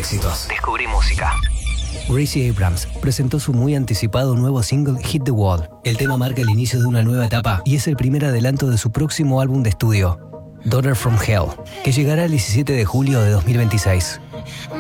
éxitos. Descubrí música. Gracie Abrams presentó su muy anticipado nuevo single Hit the Wall. El tema marca el inicio de una nueva etapa y es el primer adelanto de su próximo álbum de estudio, Daughter from Hell, que llegará el 17 de julio de 2026.